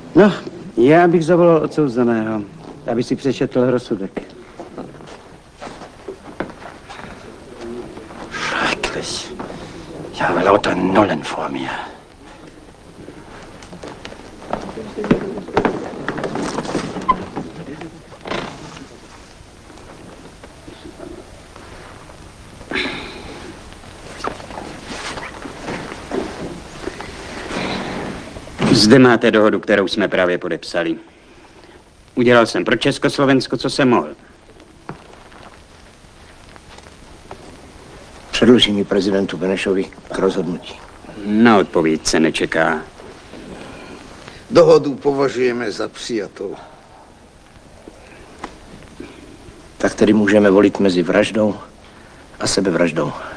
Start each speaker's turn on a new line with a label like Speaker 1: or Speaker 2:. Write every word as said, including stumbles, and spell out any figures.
Speaker 1: No, já bych zavolal odsouzeného, aby si přečetl rozsudek. Schrecklich. Ich habe lauter Nullen vor mir. Zde máte dohodu, kterou jsme právě podepsali. Udělal jsem pro Československo, co jsem mohl.
Speaker 2: Předložím ji prezidentu Benešovi k rozhodnutí.
Speaker 1: Na odpověď se nečeká.
Speaker 3: Dohodu považujeme za přijatou.
Speaker 2: Tak tedy můžeme volit mezi vraždou a sebevraždou.